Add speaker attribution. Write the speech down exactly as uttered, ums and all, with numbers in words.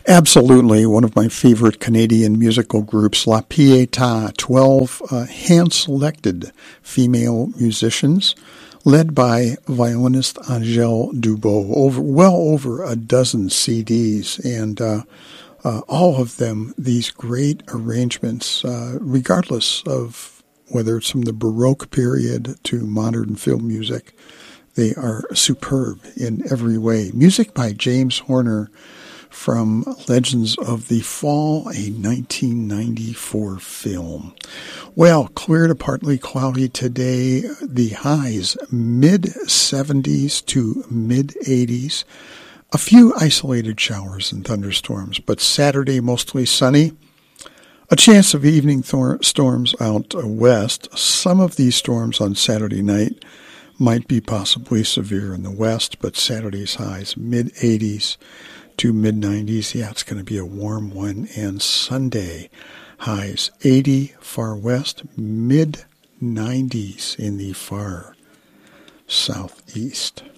Speaker 1: Absolutely. One of my favorite Canadian musical groups, La Pietà, twelve uh, hand-selected female musicians led by violinist Angèle Dubot, over, well over a dozen C Ds, and uh, uh, all of them, these great arrangements, uh, regardless of whether it's from the Baroque period to modern film music. They are superb in every way. Music by James Horner from Legends of the Fall, a nineteen ninety-four film. Well, clear to partly cloudy today. The highs mid seventies to mid eighties. A few isolated showers and thunderstorms, but Saturday mostly sunny. A chance of evening thor- storms out west. Some of these storms on Saturday night might be possibly severe in the west, but Saturday's highs mid eighties to mid nineties. Yeah, it's going to be a warm one. And Sunday highs eighty far west, mid nineties in the far southeast.